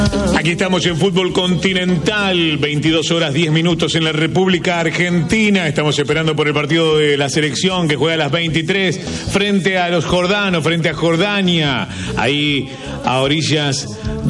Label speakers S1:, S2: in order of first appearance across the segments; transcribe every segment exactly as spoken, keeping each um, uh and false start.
S1: Aquí estamos en Fútbol Continental, veintidós horas diez minutos en la República Argentina. Estamos esperando por el partido de la selección que juega a las veintitrés frente a los jordanos, frente a Jordania, ahí a orillas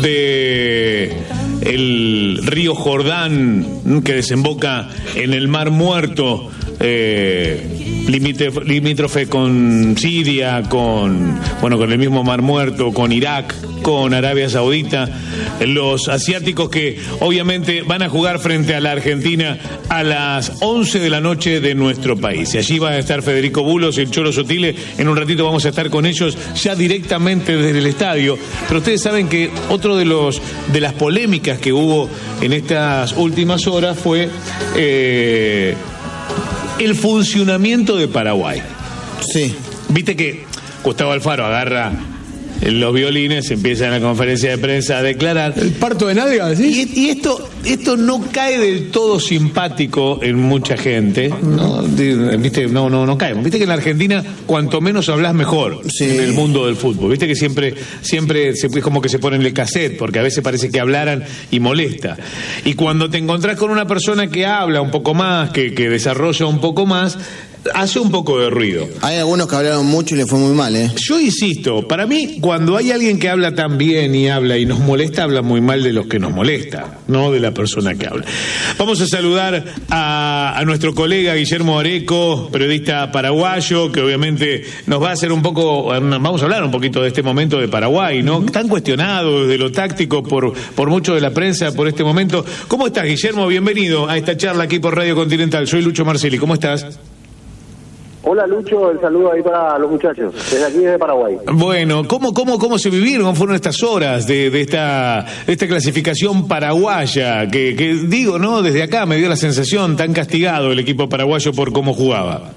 S1: de el río Jordán que desemboca en el Mar Muerto, eh, limítrofe con Siria, con bueno con el mismo Mar Muerto, con Irak, con Arabia Saudita. Los asiáticos que obviamente van a jugar frente a la Argentina a las once de la noche de nuestro país. Y allí va a estar Federico Bulos y el Cholo Sotile. En un ratito vamos a estar con ellos ya directamente desde el estadio. Pero ustedes saben que otro de los de las polémicas que hubo en estas últimas horas fue eh, el funcionamiento de Paraguay.
S2: Sí.
S1: Viste que Gustavo Alfaro agarra los violines, empieza en la conferencia de prensa a declarar.
S2: ¿El parto de nalga, decís?
S1: Y, y esto, esto no cae del todo simpático en mucha gente, ¿no? ¿Viste? No, no, no cae. Viste que en la Argentina, cuanto menos hablas, mejor. Sí. En el mundo del fútbol. Viste que siempre, siempre se, es como que se ponen el cassette, porque a veces parece que hablaran y molesta. Y cuando te encontrás con una persona que habla un poco más, que, que desarrolla un poco más, hace un poco de ruido.
S2: Hay algunos que hablaron mucho y les fue muy mal, ¿eh?
S1: Yo insisto, para mí, cuando hay alguien que habla tan bien y habla y nos molesta, habla muy mal de los que nos molesta, no de la persona que habla. Vamos a saludar a, a nuestro colega Guillermo Areco, periodista paraguayo, que obviamente nos va a hacer un poco, vamos a hablar un poquito de este momento de Paraguay, ¿no? Uh-huh. Tan cuestionado desde lo táctico por, por mucho de la prensa por este momento. ¿Cómo estás, Guillermo? Bienvenido a esta charla aquí por Radio Continental. Soy Lucho Marcelli, ¿cómo estás?
S3: Hola Lucho, el saludo ahí para los muchachos, desde aquí desde Paraguay.
S1: Bueno, ¿cómo cómo cómo se vivieron? ¿Cómo fueron estas horas de, de esta de esta clasificación paraguaya? Que, que digo, ¿no? Desde acá me dio la sensación tan castigado el equipo paraguayo por cómo jugaba.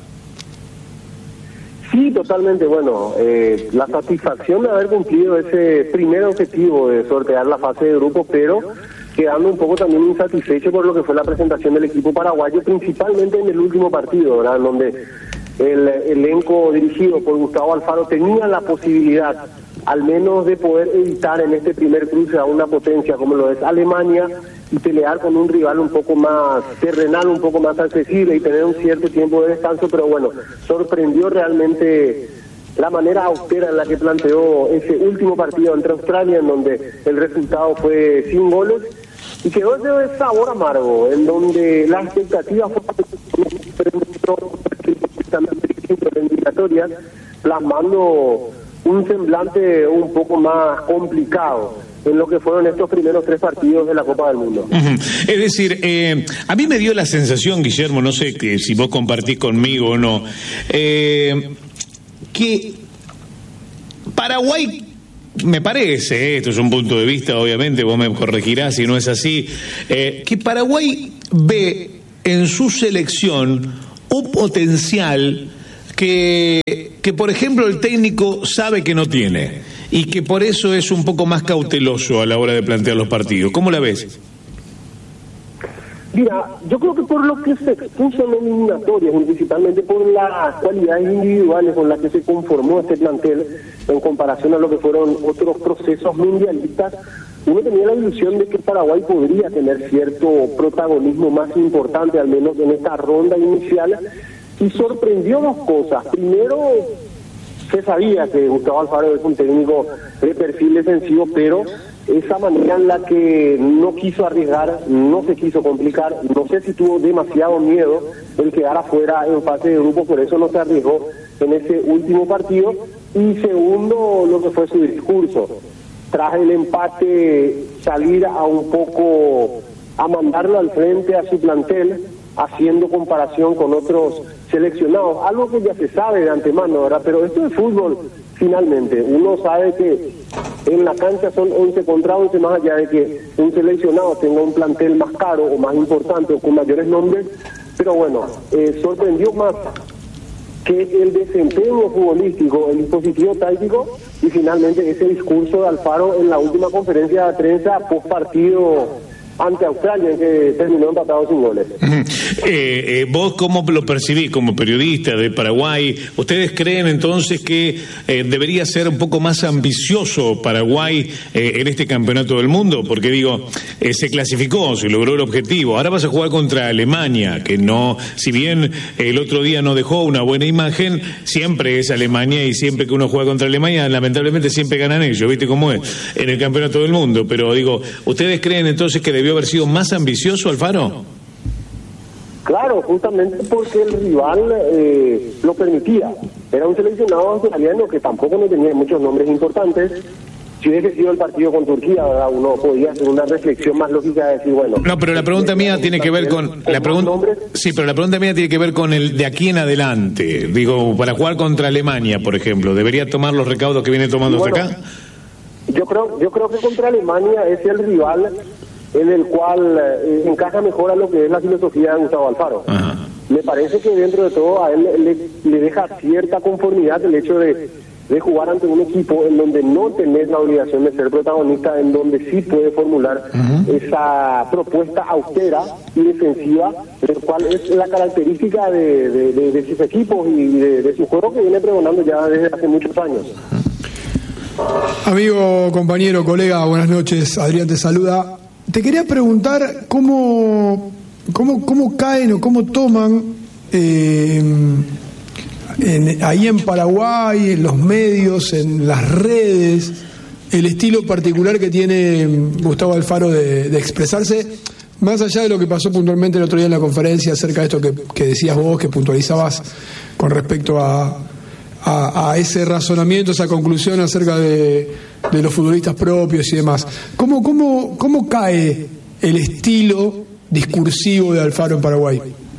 S3: Sí, totalmente. Bueno, eh, la satisfacción de haber cumplido ese primer objetivo de sortear la fase de grupos, pero quedando un poco también insatisfecho por lo que fue la presentación del equipo paraguayo, principalmente en el último partido, ¿verdad? En donde el elenco dirigido por Gustavo Alfaro tenía la posibilidad al menos de poder evitar en este primer cruce a una potencia como lo es Alemania y pelear con un rival un poco más terrenal, un poco más accesible y tener un cierto tiempo de descanso, pero bueno, sorprendió realmente la manera austera en la que planteó ese último partido entre Australia, en donde el resultado fue sin goles y quedó de sabor amargo, en donde la expectativa fue plasmando un semblante un poco más complicado en lo que fueron estos primeros tres partidos de la Copa del Mundo.
S1: Uh-huh. Es decir, eh, a mí me dio la sensación, Guillermo, no sé que si vos compartís conmigo o no, eh, que Paraguay, me parece, esto es un punto de vista, obviamente, vos me corregirás si no es así, eh, que Paraguay ve en su selección un potencial que, que, por ejemplo, el técnico sabe que no tiene y que por eso es un poco más cauteloso a la hora de plantear los partidos. ¿Cómo la ves?
S3: Mira, yo creo que por lo que se expuso en eliminatorias, principalmente por las cualidades individuales con las que se conformó este plantel en comparación a lo que fueron otros procesos mundialistas, uno tenía la ilusión de que Paraguay podría tener cierto protagonismo más importante, al menos en esta ronda inicial, y sorprendió dos cosas. Primero, se sabía que Gustavo Alfaro es un técnico de perfil defensivo, pero esa manera en la que no quiso arriesgar, no se quiso complicar, no sé si tuvo demasiado miedo el quedar afuera en fase de grupo, por eso no se arriesgó en ese último partido. Y segundo, lo que fue su discurso, tras el empate, salir a un poco a mandarlo al frente a su plantel, haciendo comparación con otros seleccionados, algo que ya se sabe de antemano, ¿verdad? Pero esto es fútbol, finalmente. Uno sabe que en la cancha son once contra once, más allá de que un seleccionado tenga un plantel más caro o más importante o con mayores nombres, pero bueno, eh, sorprendió más que el desempeño futbolístico, el dispositivo táctico y finalmente ese discurso de Alfaro en la última conferencia de prensa post partido ante Australia, que terminó empatado sin goles.
S1: eh, eh, ¿Vos cómo lo percibís como periodista de Paraguay? ¿Ustedes creen entonces que eh, debería ser un poco más ambicioso Paraguay eh, en este campeonato del mundo? Porque digo, eh, se clasificó, se logró el objetivo. Ahora vas a jugar contra Alemania, que no, si bien el otro día no dejó una buena imagen, siempre es Alemania, y siempre que uno juega contra Alemania, lamentablemente siempre ganan ellos, ¿viste cómo es? En el campeonato del mundo. Pero digo, ¿ustedes creen entonces que debió haber sido más ambicioso Alfaro?
S3: Claro, justamente porque el rival eh, lo permitía. Era un seleccionado australiano que tampoco no tenía muchos nombres importantes. Si hubiese sido el partido con Turquía, ¿verdad?, uno podía hacer una reflexión más lógica de decir, bueno...
S1: No, pero la pregunta mía tiene que ver con... la pregunta Sí, pero la pregunta mía tiene que ver con el de aquí en adelante. Digo, para jugar contra Alemania, por ejemplo, ¿debería tomar los recaudos que viene tomando hasta
S3: bueno,
S1: acá?
S3: Yo creo, yo creo que contra Alemania es el rival en el cual eh, encaja mejor a lo que es la filosofía de Gustavo Alfaro.
S1: Ajá.
S3: Me parece que dentro de todo a él le, le deja cierta conformidad el hecho de, de jugar ante un equipo en donde no tenés la obligación de ser protagonista, en donde sí puede formular uh-huh. esa propuesta austera y defensiva, el cual es la característica de, de, de, de sus equipos y de, de su juego que viene pregonando ya desde hace muchos años.
S4: Amigo, compañero, colega, buenas noches. Adrián te saluda. Te quería preguntar cómo, cómo, cómo caen o cómo toman eh, en, ahí en Paraguay, en los medios, en las redes, el estilo particular que tiene Gustavo Alfaro de, de expresarse, más allá de lo que pasó puntualmente el otro día en la conferencia acerca de esto que, que decías vos, que puntualizabas con respecto a... A, a ese razonamiento, esa conclusión acerca de, de los futbolistas propios y demás. ¿Cómo, cómo, cómo cae el estilo discursivo de Alfaro en Paraguay?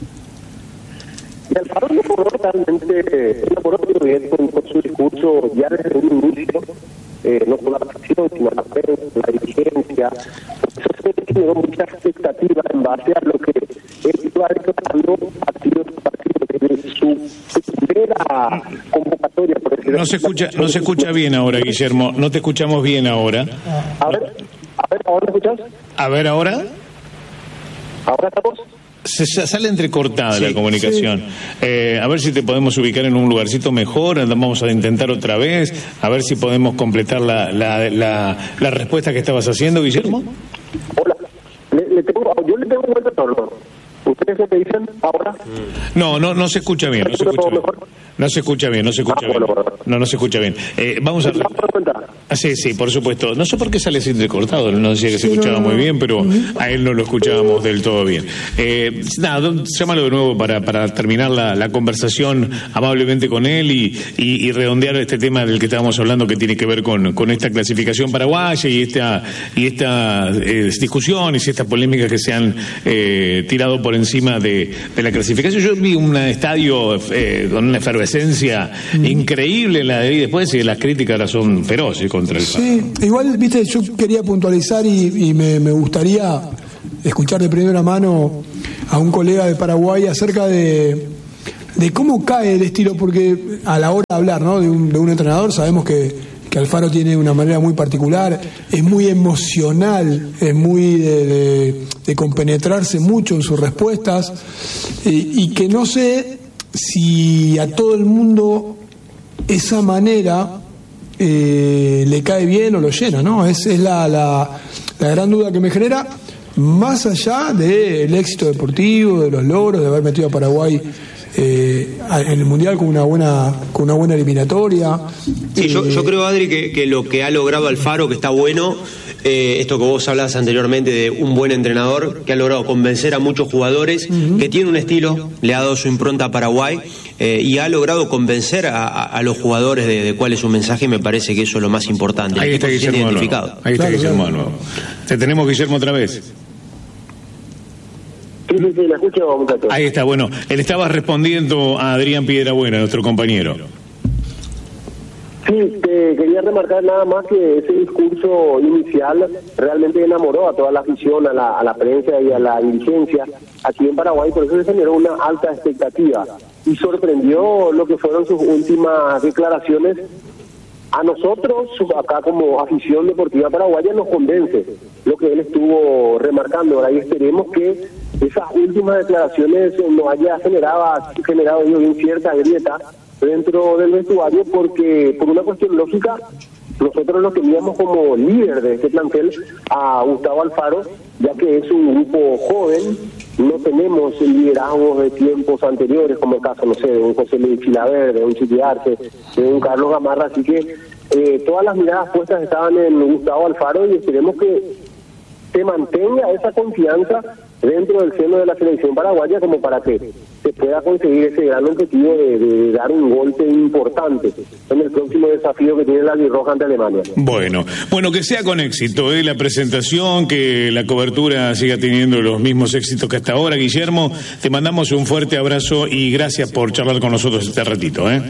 S3: Y Alfaro elaboró realmente, elaboró bien con, con su discurso ya desde un inicio, eh, no con la pasión, sino la prensa, la dirigencia. Eso se generó mucha expectativa en base a lo que él iba declarando partido por partido desde su primera convocatoria. Por decirlo
S1: no se escucha, no se escucha bien ahora, Guillermo. No te escuchamos bien ahora.
S3: A ver, a ver, ¿ahora me escuchas?
S1: A ver, ahora.
S3: ¿Ahora estamos?
S1: Se sale entrecortada
S4: sí,
S1: la comunicación.
S4: Sí.
S1: Eh, a ver si te podemos ubicar en un lugarcito mejor. Vamos a intentar otra vez. A ver si podemos completar la, la, la, la respuesta que estabas haciendo, Guillermo.
S3: Hola. Le, le tengo, yo le tengo vuelta todo. ¿Ustedes qué me dicen ahora?
S1: No, no, no se escucha bien. No se escucha bien. No se escucha bien, no se escucha bien. No, no se escucha bien. Eh, vamos a... Ah, sí, sí, por supuesto. No sé por qué sale así entrecortado. No decía que se escuchaba muy bien, pero a él no lo escuchábamos del todo bien. Eh, nada, llámalo de nuevo para, para terminar la, la conversación amablemente con él y, y, y redondear este tema del que estábamos hablando, que tiene que ver con, con esta clasificación paraguaya y esta y esta eh, discusiones y estas polémicas que se han eh, tirado por encima de, de la clasificación. Yo vi un estadio eh, con una efervescencia mm. increíble en la de, y después y las críticas ahora son feroces contra el
S4: Sí, Faro. Igual, viste, yo quería puntualizar y, y me, me gustaría escuchar de primera mano a un colega de Paraguay acerca de, de cómo cae el estilo, porque a la hora de hablar, ¿no?, de un, de un entrenador, sabemos que, que Alfaro tiene una manera muy particular, es muy emocional, es muy de, de, de compenetrarse mucho en sus respuestas, y, y que no sé si a todo el mundo esa manera eh, le cae bien o lo llena, ¿no? Es, es la, la, la gran duda que me genera, más allá del éxito deportivo, de los logros, de haber metido a Paraguay eh, en el Mundial con una buena con una buena eliminatoria.
S5: Sí,
S4: eh,
S5: yo, yo creo, Adri, que, que lo que ha logrado Alfaro, que está bueno, eh, esto que vos hablabas anteriormente de un buen entrenador, que ha logrado convencer a muchos jugadores, uh-huh. que tiene un estilo, le ha dado su impronta a Paraguay, eh, y ha logrado convencer a, a, a los jugadores de, de cuál es su mensaje, y me parece que eso es lo más importante.
S1: Ahí está Guillermo identificado. Ahí está claro, Guillermo claro. nuevo. Te tenemos, Guillermo, otra vez.
S3: Sí, sí, sí, la escucho, muchachos.
S1: Ahí está, bueno, él estaba respondiendo a Adrián Piedrabuena, nuestro compañero.
S3: Sí, te quería remarcar nada más que ese discurso inicial realmente enamoró a toda la afición, a la, a la prensa y a la dirigencia aquí en Paraguay, por eso se generó una alta expectativa y sorprendió lo que fueron sus últimas declaraciones A nosotros, acá como afición deportiva paraguaya, nos convence lo que él estuvo remarcando. Ahora, y esperemos que esas últimas declaraciones no haya generado, generado bien cierta grieta dentro del vestuario, porque por una cuestión lógica, nosotros lo teníamos como líder de este plantel a Gustavo Alfaro, ya que es un grupo joven. No tenemos liderazgos de tiempos anteriores, como el caso, no sé, de un José Luis Chilaverde, de un Chiqui Arce, de un Carlos Gamarra, así que eh, todas las miradas puestas estaban en Gustavo Alfaro y esperemos que se mantenga esa confianza dentro del seno de la selección paraguaya como para que se pueda conseguir ese gran objetivo de, de dar un golpe importante en el próximo desafío que tiene la albirroja ante Alemania.
S1: Bueno, bueno, que sea con éxito, ¿eh? La presentación, que la cobertura siga teniendo los mismos éxitos que hasta ahora. Guillermo, te mandamos un fuerte abrazo y gracias por charlar con nosotros este ratito, ¿eh?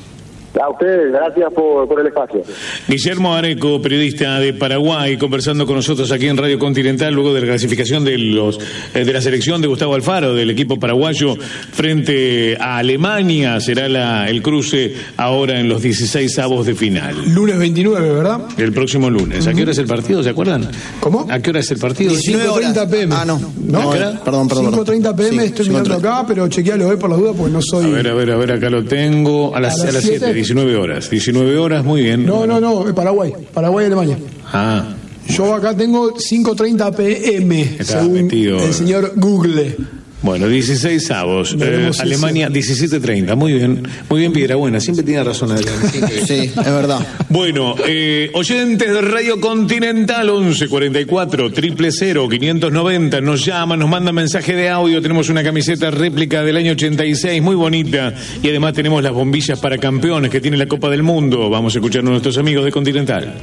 S3: A ustedes, gracias por, por el espacio.
S1: Guillermo Areco, periodista de Paraguay, conversando con nosotros aquí en Radio Continental luego de la clasificación de los eh, de la selección de Gustavo Alfaro, del equipo paraguayo frente a Alemania. Será la, el cruce ahora en los dieciséis avos de final.
S4: Lunes veintinueve, ¿verdad?
S1: El próximo lunes. ¿A qué hora es el partido? ¿Se acuerdan?
S4: ¿Cómo?
S1: ¿A qué hora es el partido?
S4: cinco treinta p m.
S2: Ah, no.
S4: ¿No?
S2: no
S4: ¿Qué
S2: perdón, perdón.
S4: cinco treinta p m, sí, estoy mirando acá, pero chequealo hoy por las dudas porque no soy...
S1: A ver, a ver, a ver, acá lo tengo. A las, a las siete, diecinueve horas. diecinueve horas, muy bien.
S4: No, no, no, Paraguay. Paraguay, Alemania.
S1: Ah.
S4: Yo acá tengo cinco treinta p m,
S1: Está
S4: según
S1: metido.
S4: el señor Google.
S1: Bueno, dieciséis avos. Eh, Alemania, diecisiete treinta. Muy bien. Muy bien, Piedrabuena. Siempre tiene razón, Adrián.
S2: Sí, es verdad.
S1: Bueno, eh, oyentes de Radio Continental, once cuarenta y cuatro, triple cero, quinientos noventa, nos llaman, nos mandan mensaje de audio. Tenemos una camiseta réplica del año ochenta y seis, muy bonita. Y además tenemos las bombillas para campeones que tiene la Copa del Mundo. Vamos a escuchar a nuestros amigos de Continental.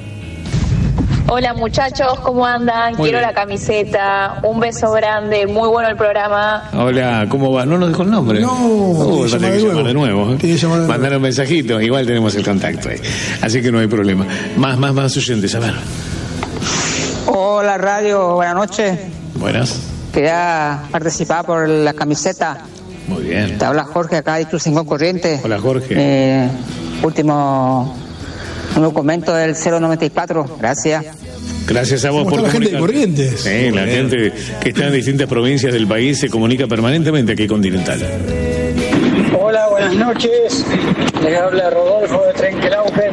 S6: Hola muchachos, ¿cómo andan?
S1: Muy
S6: Quiero
S1: bien.
S6: la camiseta, un beso grande, muy bueno el programa.
S1: Hola, ¿cómo va? No nos dejó el nombre.
S4: No,
S1: uh,
S4: tiene que
S1: va a tener que
S4: llamar de
S1: llamar de nuevo.
S4: nuevo.
S1: ¿eh?
S4: Tiene que llamar de nuevo.
S1: Mandar un mensajito, igual tenemos el contacto ahí. Así que no hay problema. Más, más, más oyentes, a ver.
S7: Hola radio, buenas noches.
S1: Buenas.
S7: Quería participar por la camiseta.
S1: Muy bien.
S7: Te habla Jorge acá de Cruz Rincón Corrientes.
S1: Hola, Jorge.
S7: Eh, último un documento del cero noventa y cuatro. Gracias.
S1: Gracias a vos
S4: ¿Cómo
S1: por
S4: está la gente de
S1: comunicarte.
S4: Corrientes?
S1: Sí, la gente que está en distintas provincias del país se comunica permanentemente aquí en Continental.
S8: Hola, buenas noches. Les habla Rodolfo de Trenquelauquen.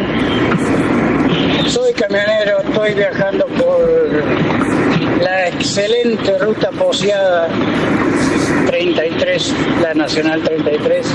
S8: Soy camionero, estoy viajando por la excelente ruta poseada treinta y tres, la Nacional treinta y tres.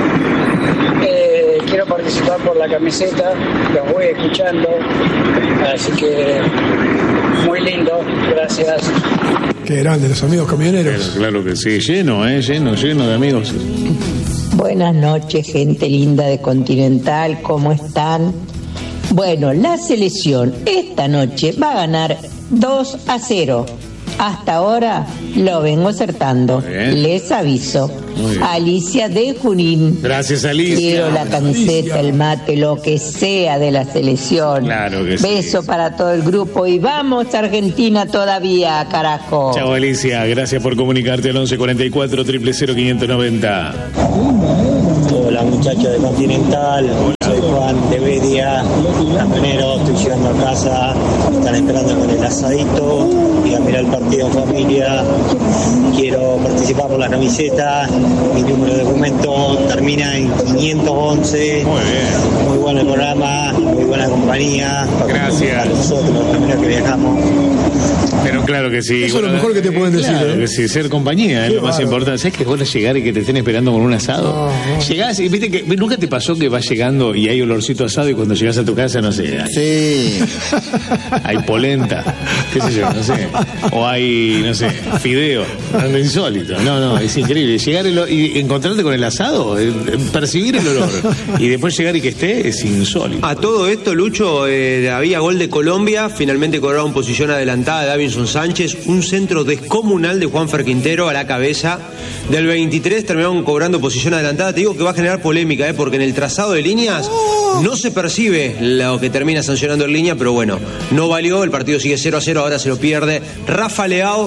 S8: Eh, quiero participar por la camiseta, los voy escuchando, así que muy lindo, gracias.
S4: Qué grande, los amigos camioneros.
S1: Claro que sí, lleno, ¿eh? Lleno, lleno de amigos.
S9: Buenas noches, gente linda de Continental, ¿cómo están? Bueno, la selección esta noche va a ganar dos a cero. Hasta ahora lo vengo acertando. Les aviso. Alicia de Junín.
S1: Gracias, Alicia.
S9: Quiero la camiseta, el mate, lo que sea de la selección.
S1: Claro que sí.
S9: Beso para todo el grupo y vamos Argentina todavía, carajo.
S1: Chao, Alicia. Gracias por comunicarte al once cuarenta y cuatro, triple cero, quinientos noventa.
S10: Hola muchachos de Continental, soy Juan de Bedia, camionero, estoy llegando a casa, están esperando con el asadito y a mirar el partido en familia. Quiero participar por la camiseta, mi número de documento termina en quinientos once.
S1: Muy bien.
S10: Muy bueno el programa, muy buena compañía.
S1: Gracias.
S10: Para nosotros, los camioneros que viajamos.
S1: Pero claro que sí.
S4: Eso es lo mejor que te pueden decir,
S1: Claro
S4: ¿eh?
S1: que sí, ser compañía es
S4: Qué
S1: lo más
S4: bárbaro.
S1: importante. ¿Sabes que es bueno llegar y que te estén esperando con un asado?
S4: No, no.
S1: Llegás y viste que nunca te pasó que vas llegando y hay olorcito asado y cuando llegas a tu casa, no sé, hay,
S2: Sí.
S1: hay polenta, qué sé yo, no sé. O hay, no sé, fideo, algo insólito. No, no, es increíble. Llegar el- y encontrarte con el asado, eh, percibir el olor y después llegar y que esté es insólito.
S5: A todo esto, Lucho, eh, había gol de Colombia, finalmente cobraron posición adelantada de Davinson Sánchez, un centro descomunal de Juanfer Quintero a la cabeza. Del veintitrés terminaron cobrando posición adelantada. Te digo que va a generar polémica, eh, porque en el trazado de líneas no se percibe lo que termina sancionando en línea, pero bueno, no valió, el partido sigue cero a cero, ahora se lo pierde Rafa Leao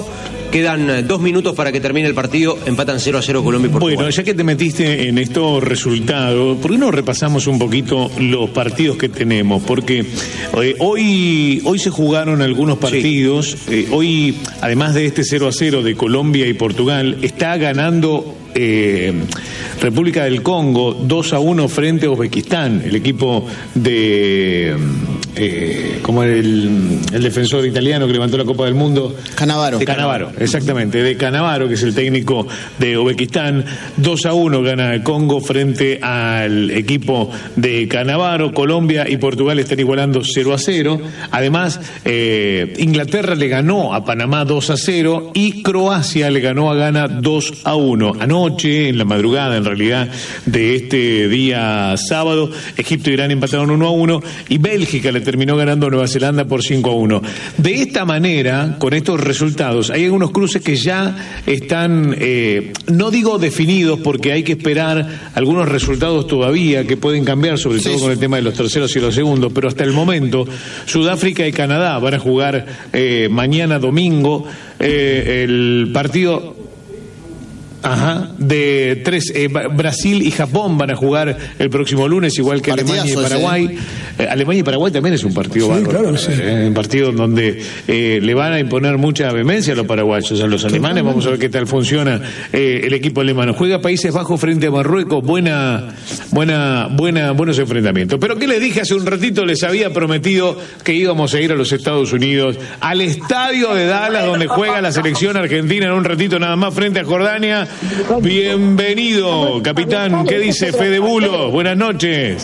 S5: Quedan eh, dos minutos para que termine el partido. Empatan cero a cero Colombia y Portugal.
S1: Bueno, ya que te metiste en estos resultados, ¿por qué no repasamos un poquito los partidos que tenemos? Porque eh, hoy, hoy se jugaron algunos partidos. Sí. Eh, hoy, además de este cero a cero de Colombia y Portugal, está ganando Eh, República del Congo dos a uno frente a Uzbekistán, el equipo de eh, como el, el defensor italiano que levantó la Copa del Mundo,
S2: Cannavaro.
S1: De Cannavaro, exactamente, de Cannavaro, que es el técnico de Uzbekistán. dos a uno gana el Congo frente al equipo de Cannavaro. Colombia y Portugal están igualando cero a cero. Además, eh, Inglaterra le ganó a Panamá dos a cero y Croacia le ganó a Ghana dos a uno. Anoche, en la madrugada en realidad de este día sábado, Egipto e Irán empataron uno a uno y Bélgica le terminó ganando a Nueva Zelanda por cinco a uno. De esta manera, con estos resultados, hay algunos cruces que ya están, eh, no digo definidos porque hay que esperar algunos resultados todavía que pueden cambiar, sobre sí, todo con el tema de los terceros y los segundos, pero hasta el momento Sudáfrica y Canadá van a jugar eh, mañana domingo eh, el partido. Ajá, de tres, eh, Brasil y Japón van a jugar el próximo lunes, igual que Partidazo, Alemania y Paraguay. Sí. Eh, Alemania y Paraguay también es un partido sí, bárbaro, claro, sí. eh, un partido donde eh, le van a imponer mucha vehemencia a los paraguayos, a los alemanes. Vamos a ver qué tal funciona eh, el equipo alemán. Juega Países Bajos frente a Marruecos, buena, buena, buena, buenos enfrentamientos. Pero ¿qué les dije hace un ratito? Les había prometido que íbamos a ir a los Estados Unidos, al estadio de Dallas, donde juega la selección argentina en un ratito nada más frente a Jordania. Bienvenido, capitán. ¿Qué dice Fede Bulo? Buenas noches.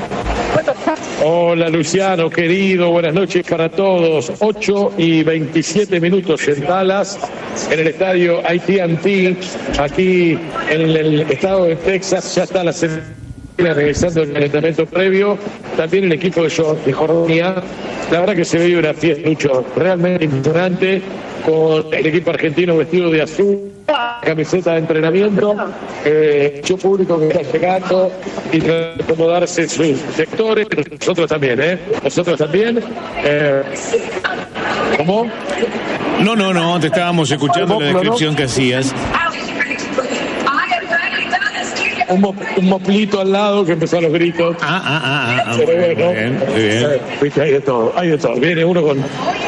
S11: Hola Luciano, querido, buenas noches para todos. ocho y veintisiete minutos en Dallas, en el estadio A T and T, aquí en el estado de Texas. Ya está la selección regresando el calentamiento previo, también el equipo de Jordania. La verdad que se ve una fiesta, Lucho, realmente impresionante, con el equipo argentino vestido de azul, camiseta de entrenamiento, eh, mucho público que está llegando y tratando de acomodarse en sus sectores, pero nosotros también, ¿eh? Nosotros también. Eh, ¿Cómo?
S1: No, no, no, te estábamos escuchando la descripción ¿no? que hacías.
S11: Un, mo, un moplito al lado que empezó a los gritos.
S1: Ah, ah, ah, ah.
S11: Pero bueno,
S1: muy bien, muy bien.
S11: Viste, hay de todo, hay de todo. Viene uno con un,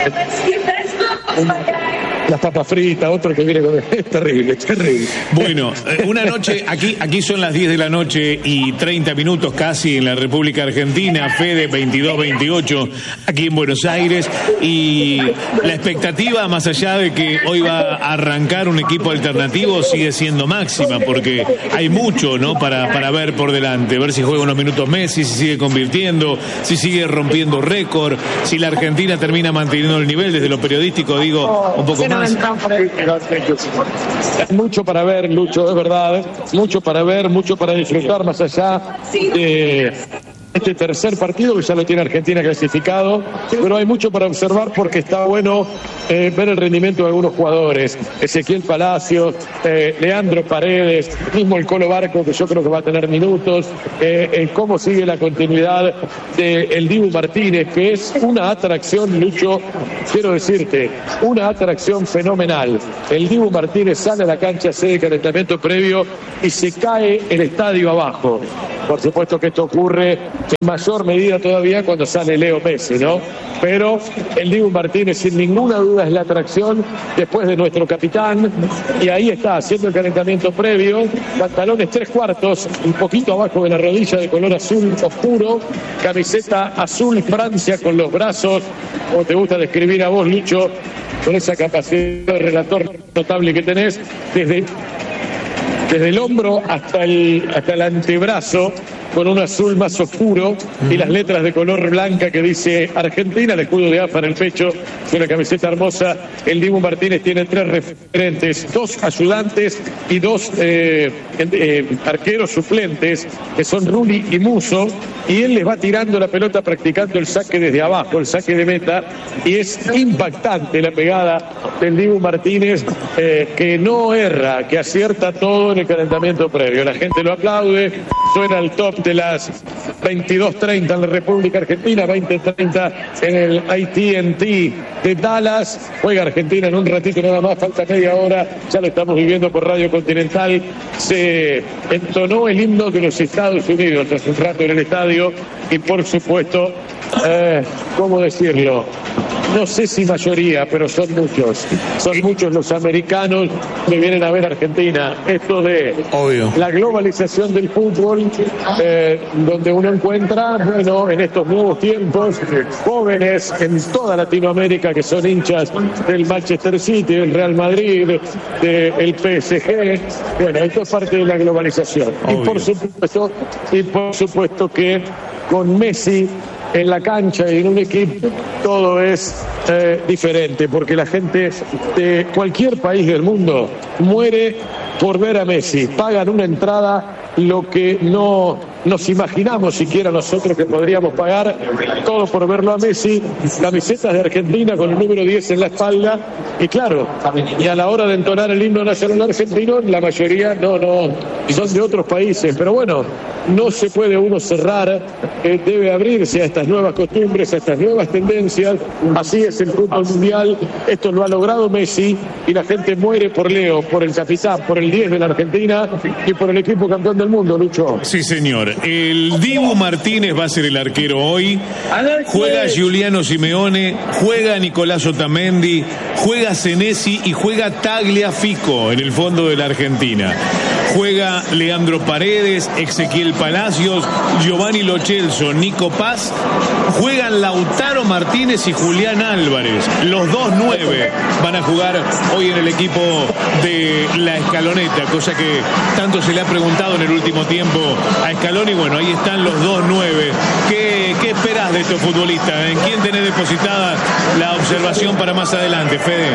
S11: las papas fritas, otro que viene con... Es terrible, es terrible.
S1: Bueno, una noche, aquí aquí son las diez de la noche y treinta minutos casi en la República Argentina, Fede veintidós veintiocho aquí en Buenos Aires, y la expectativa, más allá de que hoy va a arrancar un equipo alternativo, sigue siendo máxima, porque hay mucho, ¿no?, para, para ver por delante, ver si juega unos minutos Messi, si sigue convirtiendo, si sigue rompiendo récord, si la Argentina termina manteniendo el nivel, desde lo periodístico digo, un poco más.
S11: Hay mucho para ver, Lucho, es verdad, mucho para ver, mucho para disfrutar, más allá de este tercer partido que ya lo tiene Argentina clasificado, pero hay mucho para observar porque está bueno eh, ver el rendimiento de algunos jugadores. Ezequiel Palacios, eh, Leandro Paredes, mismo el Colo Barco, que yo creo que va a tener minutos, eh, eh, cómo sigue la continuidad del Dibu Martínez, que es una atracción, Lucho, quiero decirte, una atracción fenomenal. El Dibu Martínez sale a la cancha, hace el calentamiento previo y se cae el estadio abajo. Por supuesto que esto ocurre en mayor medida todavía cuando sale Leo Messi, ¿no? Pero el Dibu Martínez sin ninguna duda es la atracción después de nuestro capitán, y ahí está haciendo el calentamiento previo, pantalones tres cuartos, un poquito abajo de la rodilla, de color azul oscuro, camiseta azul Francia con los brazos, como te gusta describir a vos, Lucho, con esa capacidad de relator notable que tenés, desde desde el hombro hasta el, hasta el antebrazo, con un azul más oscuro y las letras de color blanca que dice Argentina, el escudo de A F A en el pecho, una camiseta hermosa. El Dibu Martínez tiene tres referentes, dos ayudantes y dos eh, eh, arqueros suplentes, que son Rulli y Muso, y él les va tirando la pelota practicando el saque desde abajo, el saque de meta, y es impactante la pegada del Dibu Martínez, eh, que no erra, que acierta todo en el calentamiento previo. La gente lo aplaude, suena el top de las veintidós treinta en la República Argentina, veinte treinta en el A T and T de Dallas. Juega Argentina en un ratito nada más, falta media hora, ya lo estamos viviendo por Radio Continental. Se entonó el himno de los Estados Unidos hace un rato en el estadio y por supuesto, eh, ¿cómo decirlo? No sé si mayoría, pero son muchos. Son muchos los americanos que vienen a ver a Argentina. Esto de
S1: Obvio.
S11: la globalización del fútbol, eh, donde uno encuentra, bueno, en estos nuevos tiempos, jóvenes en toda Latinoamérica que son hinchas del Manchester City, del Real Madrid, del P S G. Bueno, esto es parte de la globalización. Y por supuesto, y por supuesto que con Messi en la cancha y en un equipo todo es eh, diferente, porque la gente de cualquier país del mundo muere por ver a Messi, pagan una entrada lo que no nos imaginamos siquiera nosotros que podríamos pagar, todo por verlo a Messi, camisetas de Argentina con el número diez en la espalda, y claro, y a la hora de entonar el himno nacional argentino, la mayoría no, no, son de otros países, pero bueno, no se puede uno cerrar, eh, debe abrirse a estas nuevas costumbres, a estas nuevas tendencias, así es el fútbol mundial, esto lo ha logrado Messi, y la gente muere por Leo, por el capitán, por el diez de la Argentina, y por el equipo campeón del mundo, Lucho.
S1: Sí, señor. El Dibu Martínez va a ser el arquero hoy. Juega Giuliano Simeone, juega Nicolás Otamendi, juega Senesi y juega Tagliafico en el fondo de la Argentina. Juega Leandro Paredes, Ezequiel Palacios, Giovanni Lo Celso, Nico Paz. Juegan Lautaro Martínez y Julián Álvarez. Los dos nueve van a jugar hoy en el equipo de la Escaloneta, cosa que tanto se le ha preguntado en el último tiempo a Scaloni. Bueno, ahí están los dos nueve. ¿Qué, qué esperás de estos futbolistas? ¿En quién tenés depositada la observación para más adelante, Fede?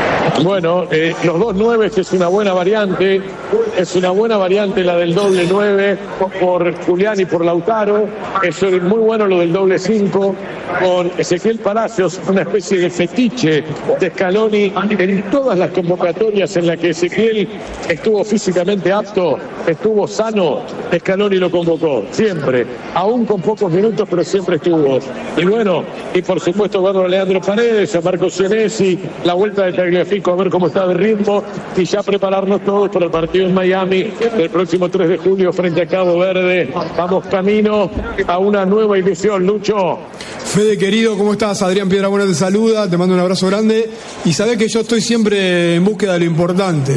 S11: Bueno, eh, los dos nueve, que es una buena variante, es una buena variante la del doble nueve por Julián y por Lautaro, es muy bueno lo del doble cinco con Ezequiel Palacios, una especie de fetiche de Scaloni en todas las convocatorias en las que Ezequiel estuvo físicamente apto, estuvo sano, Scaloni lo convocó, siempre, aún con pocos minutos, pero siempre estuvo. Y bueno, y por supuesto verlo a Leandro Paredes, a Marco Senesi, la vuelta de Tagliafico, a ver cómo está de ritmo y ya prepararnos todos para el partido en Miami el próximo tres de julio frente a Cabo Verde. Vamos camino a una nueva edición, Lucho.
S4: Fede, querido, ¿cómo estás? Adrián Piedrabuena te saluda, te mando un abrazo grande y sabés que yo estoy siempre en búsqueda de lo importante,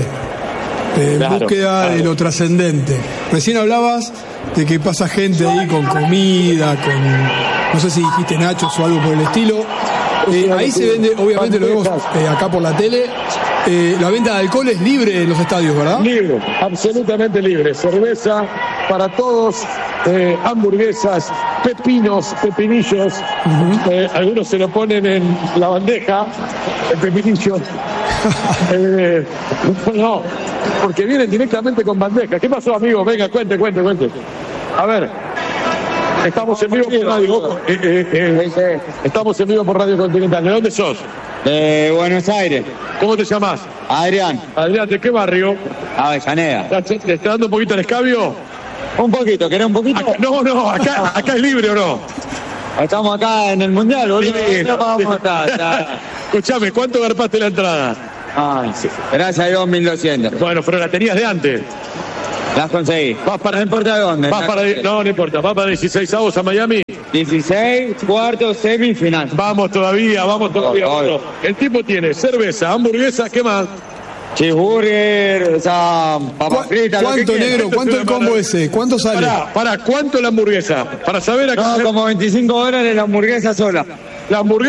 S4: en
S11: claro,
S4: búsqueda
S11: claro.
S4: de lo trascendente. Recién hablabas de que pasa gente ahí con comida, con, no sé si dijiste nachos o algo por el estilo. Eh, ahí se vende, obviamente lo vemos eh, acá por la tele, eh, la venta de alcohol es libre en los estadios, ¿verdad?
S11: Libre, absolutamente libre. Cerveza para todos, eh, hamburguesas, pepinos, pepinillos. Uh-huh. eh, algunos se lo ponen en la bandeja, el pepinillo. eh, no, porque vienen directamente con bandeja. ¿Qué pasó, amigo? Venga, cuente, cuente, cuente. A ver. Estamos en vivo por Radio, eh, eh, eh, estamos en vivo por Radio Continental. ¿De dónde sos?
S12: De Buenos Aires.
S11: ¿Cómo te llamás?
S12: Adrián.
S11: Adrián, ¿de qué barrio?
S12: Avellaneda.
S11: ¿Te está dando un poquito el escabio?
S12: Un poquito, ¿querés un poquito?
S11: Acá, no, no, acá, acá es libre o no.
S12: Estamos acá en el Mundial, boludo.
S11: Sí,
S12: no vamos a estar.
S11: Escuchame, ¿cuánto garpaste la entrada?
S12: Ay, sí. Gracias a Dios, mil doscientos.
S11: Bueno, pero la tenías de antes.
S12: Las conseguí.
S11: Vas para,
S12: no importa de dónde.
S11: Vas para, no, no importa. ¿Vas para dieciséis avos a Miami?
S12: dieciséis, cuarto, semifinal.
S11: Vamos todavía, vamos todavía. Oh, bueno, el tipo tiene cerveza, hamburguesa, ¿qué más?
S12: Cheeseburger, o sea, papas fritas.
S4: ¿Cuánto, negro? ¿Cuánto el combo ese? ¿Cuánto sale?
S11: Para, para, ¿cuánto la hamburguesa? Para saber a
S12: No, como veinticinco dólares la hamburguesa sola.
S11: La hamburguesa.